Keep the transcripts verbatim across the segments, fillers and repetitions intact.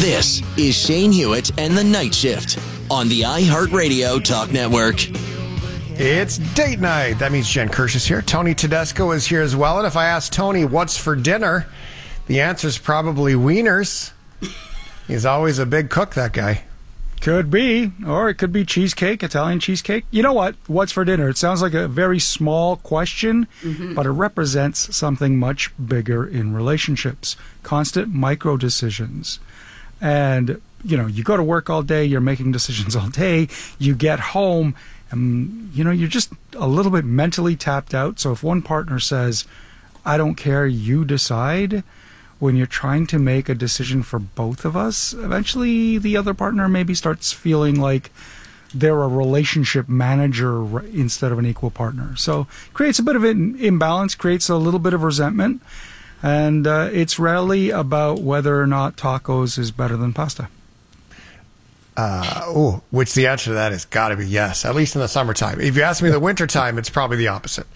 This is Shane Hewitt and the Night Shift on the iHeartRadio Talk Network. It's date night. That means Jen Kirsch is here. Tony Tedesco is here as well. And if I ask Tony what's for dinner, the answer is probably wieners. He's always a big cook, that guy. Could be. Or it could be cheesecake, Italian cheesecake. You know what? What's for dinner? It sounds like a very small question, mm-hmm. but it represents something much bigger in relationships. Constant micro decisions. And, you know, you go to work all day, you're making decisions all day, you get home, and, you know, you're just a little bit mentally tapped out. So if one partner says, I don't care, you decide, when you're trying to make a decision for both of us, eventually the other partner maybe starts feeling like they're a relationship manager instead of an equal partner. So creates a bit of an imbalance, creates a little bit of resentment. And uh, it's rarely about whether or not tacos is better than pasta. Uh, oh, which the answer to that is got to be yes, at least in the summertime. If you ask me the wintertime, it's probably the opposite.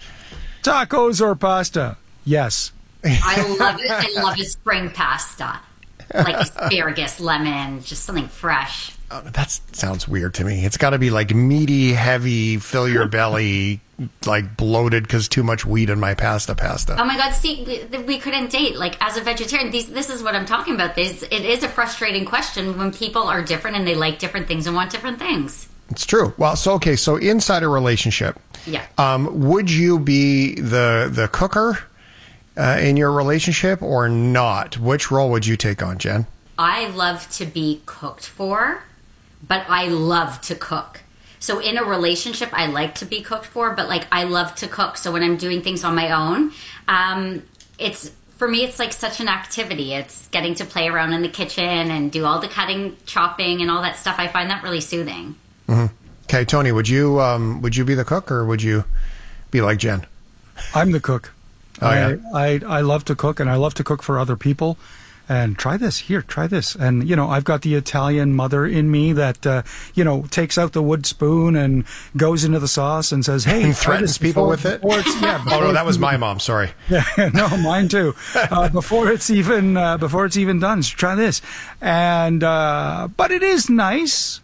Tacos or pasta? Yes. I love it. I love a spring pasta. Like asparagus, lemon, just something fresh. Oh, that sounds weird to me. It's got to be like meaty, heavy, fill your belly, like bloated because too much wheat in my pasta pasta. Oh my God, see, we, we couldn't date. Like as a vegetarian, these, this is what I'm talking about. This, it is a frustrating question when people are different and they like different things and want different things. It's true. Well, so, okay, so inside a relationship, yeah. um, would you be the, the cooker uh, in your relationship or not? Which role would you take on, Jen? I love to be cooked for, but I love to cook. So in a relationship, I like to be cooked for, but like I love to cook. So when I'm doing things on my own, um, it's for me, it's like such an activity. It's getting to play around in the kitchen and do all the cutting, chopping, and all that stuff. I find that really soothing. Mm-hmm. Okay, Tony, would you um, would you be the cook or would you be like Jen? I'm the cook. Oh, I, yeah. I I love to cook, and I love to cook for other people. And try this, here, try this. And, you know, I've got the Italian mother in me that, uh, you know, takes out the wood spoon and goes into the sauce and says, hey. And threatens people before, with it? Yeah, oh, no, that was my mom, sorry. Yeah, no, mine too. Uh, before it's even uh, before it's even done, so try this. And, uh, but it is nice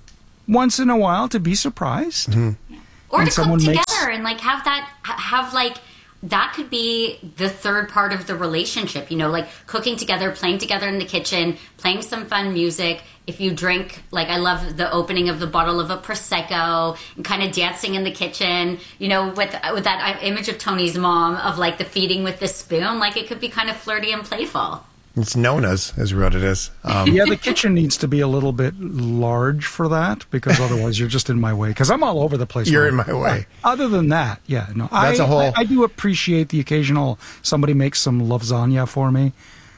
once in a while to be surprised. Mm-hmm. Or when to cook together makes... and, like, have that, have, like, that could be the third part of the relationship, you know, like cooking together, playing together in the kitchen, playing some fun music. If you drink, like I love the opening of the bottle of a Prosecco and kind of dancing in the kitchen, you know, with with that image of Tony's mom of like the feeding with the spoon, like it could be kind of flirty and playful. It's known as, is what it is. Um, yeah, the kitchen needs to be a little bit large for that because otherwise you're just in my way. Because I'm all over the place. You're right? in my way. Other than that, yeah, no. That's I, a whole. I, I do appreciate the occasional somebody makes some lasagna for me,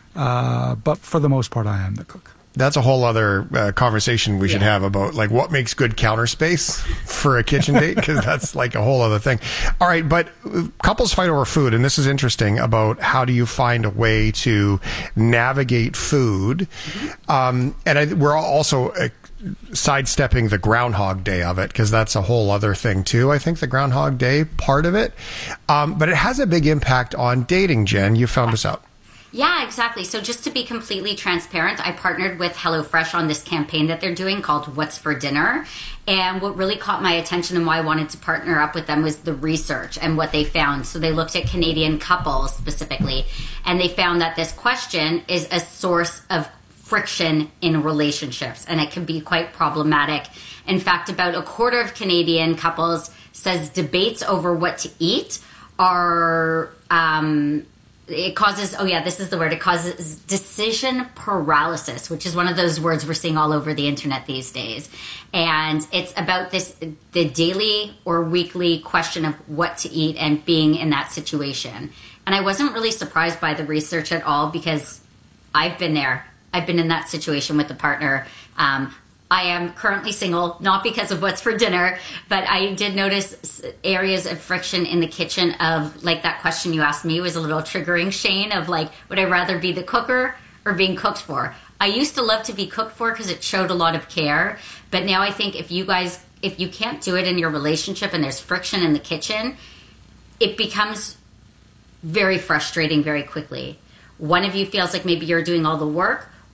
uh, but for the most part, I am the cook. That's a whole other uh, conversation we should yeah. have about like what makes good counter space for a kitchen date, because that's like a whole other thing. All right, but couples fight over food, and this is interesting about how do you find a way to navigate food. Um, and I, we're also uh, sidestepping the Groundhog Day of it, because that's a whole other thing too. I think the Groundhog Day part of it, um, but it has a big impact on dating. Jen, you found this out. Yeah, exactly. So just to be completely transparent, I partnered with HelloFresh on this campaign that they're doing called What's for Dinner. And what really caught my attention and why I wanted to partner up with them was the research and what they found. So they looked at Canadian couples specifically, and they found that this question is a source of friction in relationships, and it can be quite problematic. In fact, about a quarter of Canadian couples says debates over what to eat are... Um, It causes, oh yeah, this is the word, it causes decision paralysis, which is one of those words we're seeing all over the internet these days. And it's about this, the daily or weekly question of what to eat and being in that situation. And I wasn't really surprised by the research at all, because I've been there. I've been in that situation with a partner. Um, I am currently single, not because of What's for Dinner, but I did notice areas of friction in the kitchen of, like, that question you asked me was a little triggering, Shane, of, like, would I rather be the cooker or being cooked for? I used to love to be cooked for because it showed a lot of care, but now I think if you guys, if you can't do it in your relationship and there's friction in the kitchen, it becomes very frustrating very quickly. One of you feels like maybe you're doing all the work,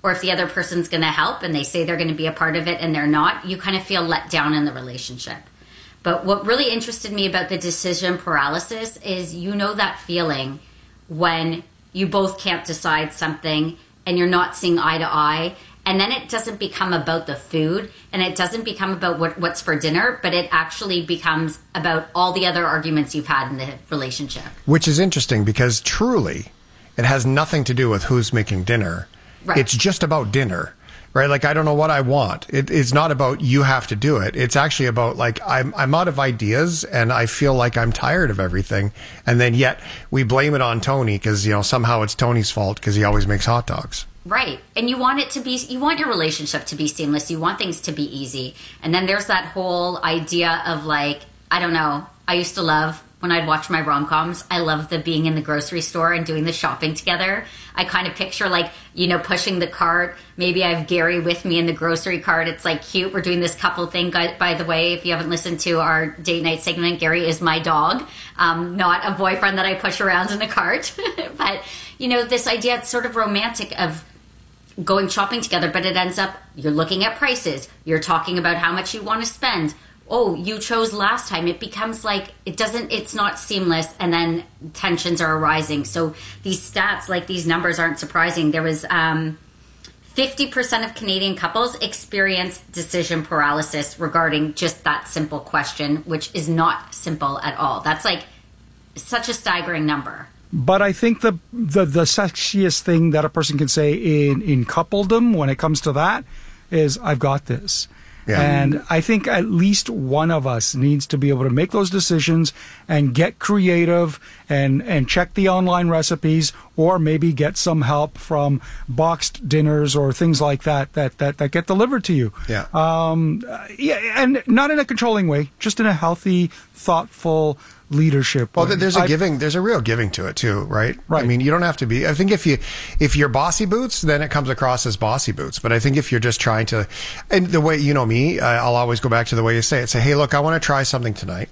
or if the other person's going to help and they say they're going to be a part of it and they're not, you kind of feel let down in the relationship. But what really interested me about the decision paralysis is, you know, that feeling when you both can't decide something and you're not seeing eye to eye. And then it doesn't become about the food, and it doesn't become about what, what's for dinner, but it actually becomes about all the other arguments you've had in the relationship. Which is interesting, because truly it has nothing to do with who's making dinner. Right. It's just about dinner, right? Like, I don't know what I want. It, it's not about you have to do it. It's actually about, like, I'm, I'm out of ideas and I feel like I'm tired of everything. And then yet we blame it on Tony because, you know, somehow it's Tony's fault because he always makes hot dogs. Right. And you want it to be, you want your relationship to be seamless. You want things to be easy. And then there's that whole idea of, like, I don't know, I used to love, when I'd watch my rom-coms, I loved the being in the grocery store and doing the shopping together. I kind of picture, like, you know, pushing the cart. Maybe I have Gary with me in the grocery cart. It's like cute. We're doing this couple thing. By the way, if you haven't listened to our date night segment, Gary is my dog, um, not a boyfriend that I push around in the cart. But, you know, this idea, it's sort of romantic of going shopping together, but it ends up, you're looking at prices. You're talking about how much you want to spend. Oh, you chose last time. It becomes like, it doesn't, it's not seamless, and then tensions are arising. So these stats, like these numbers, aren't surprising. There was um, fifty percent of Canadian couples experience decision paralysis regarding just that simple question, which is not simple at all. That's like such a staggering number. But I think the, the the sexiest thing that a person can say in, in coupledom when it comes to that is, I've got this. Yeah. And I think at least one of us needs to be able to make those decisions and get creative and, and check the online recipes, or maybe get some help from boxed dinners or things like that that, that, that get delivered to you. Yeah. Um, yeah, and not in a controlling way, just in a healthy, thoughtful leadership. Well, there's a I, giving, there's a real giving to it too, right? Right. I mean, you don't have to be, I think if you, if you're bossy boots, then it comes across as bossy boots. But I think if you're just trying to, and the way, you know me, I'll always go back to the way you say it. Say, hey, look, I want to try something tonight.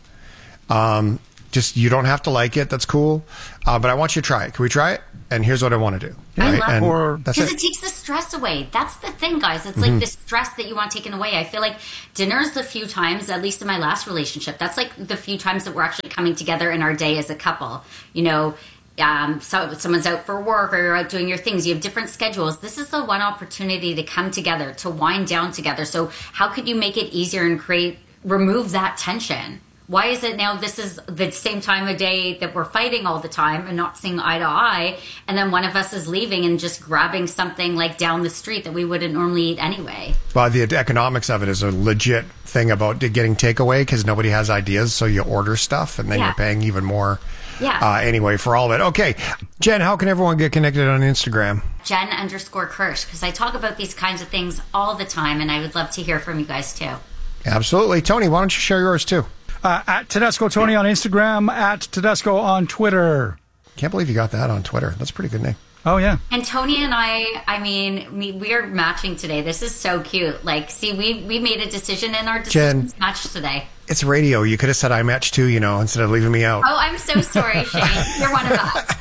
Um, just, you don't have to like it. That's cool. Uh, but I want you to try it. Can we try it? And here's what I want to do. I right? love and or, that's because it. it takes the stress away. That's the thing, guys. It's Mm-hmm. like the stress that you want taken away. I feel like dinner's the few times, at least in my last relationship, that's like the few times that we're actually coming together in our day as a couple. You know, um, so someone's out for work, or you're out doing your things. You have different schedules. This is the one opportunity to come together, to wind down together. So how could you make it easier and create, remove that tension? Why is it now this is the same time of day that we're fighting all the time and not seeing eye to eye, and then one of us is leaving and just grabbing something like down the street that we wouldn't normally eat anyway? Well, the economics of it is a legit thing about getting takeaway, because nobody has ideas, so you order stuff, and then Yeah. you're paying even more. Yeah. Uh, anyway, for all of it. Okay, Jen, how can everyone get connected on Instagram? Jen underscore Kirsch, because I talk about these kinds of things all the time, and I would love to hear from you guys too. Absolutely. Tony, why don't you share yours too? Uh, at Tedesco Tony on Instagram, at Tedesco on Twitter. Can't believe you got that on Twitter. That's a pretty good name. Oh, yeah. And Tony and I, I mean, we, we are matching today. This is so cute. Like, see, we we made a decision, and our decisions matched today. It's radio. You could have said I match too, you know, instead of leaving me out. Oh, I'm so sorry, Shane. You're one of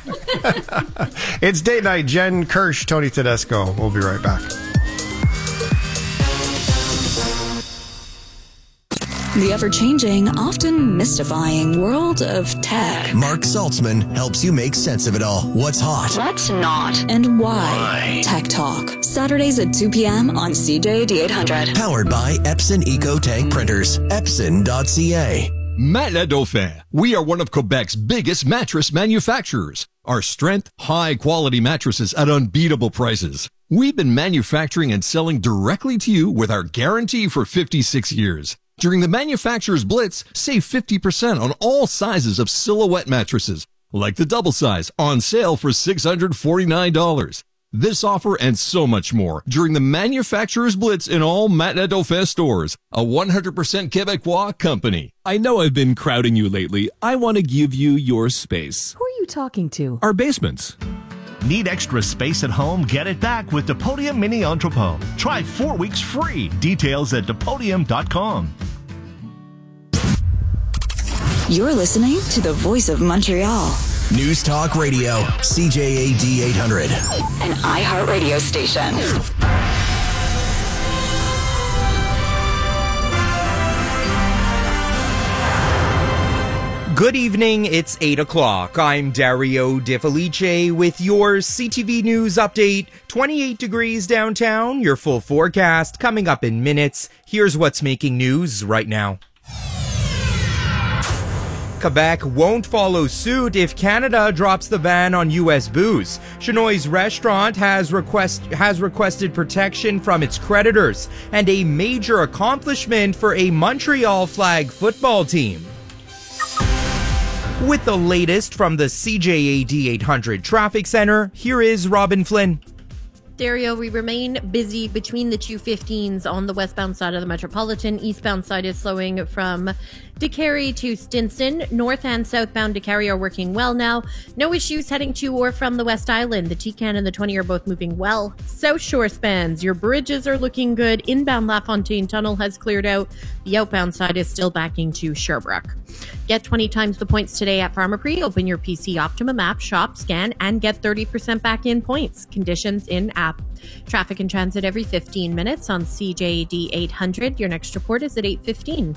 us. It's date night. Jen Kirsch, Tony Tedesco. We'll be right back. The ever-changing, often mystifying world of tech. Mark Saltzman helps you make sense of it all. What's hot? What's not? And why? why? Tech Talk. Saturdays at two p.m. on C J D eight hundred. Powered by Epson Eco Tank Printers. Epson dot C A. Matelas Dauphin. We are one of Quebec's biggest mattress manufacturers. Our strength, high-quality mattresses at unbeatable prices. We've been manufacturing and selling directly to you with our guarantee for fifty-six years. During the Manufacturer's Blitz, save fifty percent on all sizes of silhouette mattresses, like the double size, on sale for six hundred forty-nine dollars. This offer and so much more during the Manufacturer's Blitz in all Matelas Dauphin stores, a one hundred percent Quebecois company. I know I've been crowding you lately. I want to give you your space. Who are you talking to? Our basements. Need extra space at home? Get it back with Depodium Mini Entrepot. Try four weeks free. Details at depodium dot com. You're listening to the Voice of Montreal, News Talk Radio, C J A D eight hundred. An iHeartRadio station. Good evening, it's eight o'clock. I'm Dario De Felice with your C T V News update. twenty-eight degrees downtown, your full forecast coming up in minutes. Here's what's making news right now. Quebec won't follow suit if Canada drops the ban on U S booze. Chenoy's restaurant has request has requested protection from its creditors and a major accomplishment for a Montreal flag football team. With the latest from the C J A D eight hundred Traffic Center, here is Robin Flynn. Dario, we remain busy between the two fifteens on the westbound side of the Metropolitan. Eastbound side is slowing from DeCarry to Stinson. North and southbound DeCarry are working well now. No issues heading to or from the West Island. The T CAN and the twenty are both moving well. South Shore spans. Your bridges are looking good. Inbound LaFontaine Tunnel has cleared out. The outbound side is still backing to Sherbrooke. Get twenty times the points today at Pharmaprix. Open your P C Optimum app, shop, scan, and get thirty percent back in points. Conditions in app. Traffic and transit every fifteen minutes on C J D eight hundred. Your next report is at eight fifteen.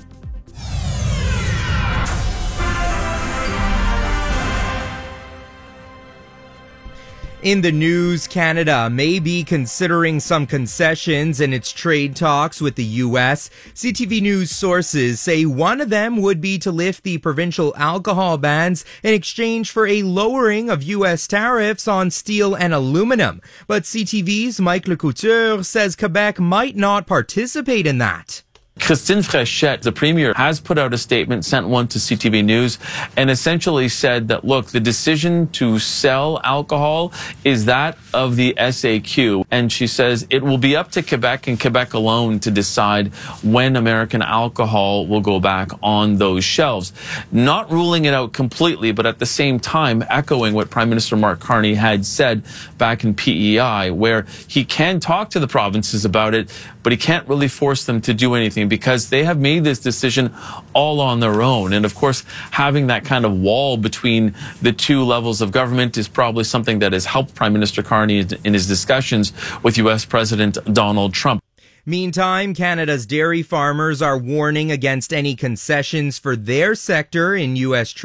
In the news, Canada may be considering some concessions in its trade talks with the U S. C T V News sources say one of them would be to lift the provincial alcohol bans in exchange for a lowering of U S tariffs on steel and aluminum. But C T V's Mike Lecouture says Quebec might not participate in that. Christine Fréchette, the premier, has put out a statement, sent one to C T V News, and essentially said that, look, the decision to sell alcohol is that of the S A Q. And she says it will be up to Quebec and Quebec alone to decide when American alcohol will go back on those shelves. Not ruling it out completely, but at the same time echoing what Prime Minister Mark Carney had said back in P E I, where he can talk to the provinces about it, but he can't really force them to do anything, because they have made this decision all on their own. And of course, having that kind of wall between the two levels of government is probably something that has helped Prime Minister Carney in his discussions with U S President Donald Trump. Meantime, Canada's dairy farmers are warning against any concessions for their sector in U S trade.